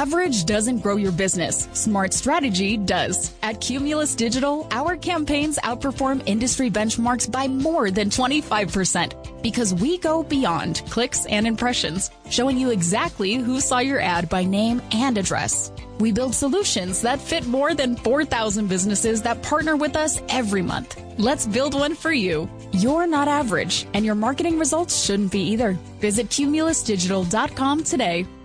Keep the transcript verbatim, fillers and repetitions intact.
Average doesn't grow your business. Smart strategy does. At Cumulus Digital, our campaigns outperform industry benchmarks by more than twenty-five percent because we go beyond clicks and impressions, showing you exactly who saw your ad by name and address. We build solutions that fit more than four thousand businesses that partner with us every month. Let's build one for you. You're not average, and your marketing results shouldn't be either. Visit cumulus digital dot com today.